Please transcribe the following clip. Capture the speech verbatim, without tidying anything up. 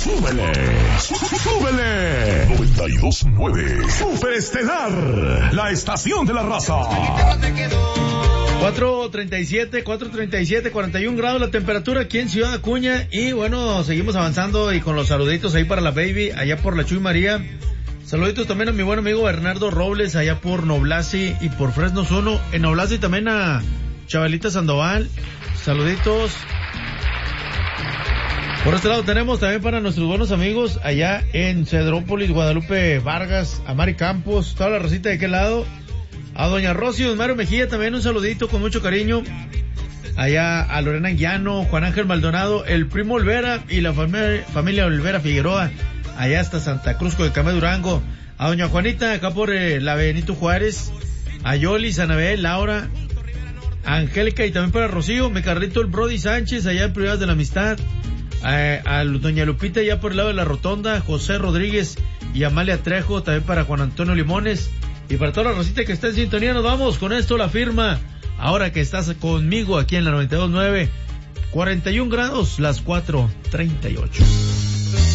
¡Súbele! ¡Súbele! noventa y dos punto nueve Super Estelar, la estación de la raza. cuatro treinta y siete, cuatro treinta y siete, cuarenta y un grados la temperatura aquí en Ciudad Acuña. Y bueno, seguimos avanzando y con los saluditos ahí para la baby, allá por la Chuy María. Saluditos también a mi buen amigo Bernardo Robles, allá por Noblasi y por Fresnos uno. En Noblasi también a Chavalita Sandoval. Saluditos. Por este lado tenemos también para nuestros buenos amigos allá en Cedrópolis, Guadalupe Vargas, a Mari Campos, toda la racita de aquel lado. A doña Rosy Mario Mejía también un saludito con mucho cariño. Allá a Lorena Guiano, Juan Ángel Maldonado, el primo Olvera y la familia, familia Olvera Figueroa, allá hasta Santa Cruz con el Camé Durango. A doña Juanita acá por eh, la Benito Juárez. A Yoli, Sanabel, Laura, a Angélica y también para Rocío, mi carrito el Brody Sánchez allá en Privadas de la Amistad. A, a doña Lupita ya por el lado de la Rotonda, José Rodríguez y Amalia Trejo, también para Juan Antonio Limones y para toda la racita que está en sintonía. Nos vamos con esto, la firma, ahora que estás conmigo aquí en la noventa y dos punto nueve, cuarenta y un grados, las cuatro treinta y ocho.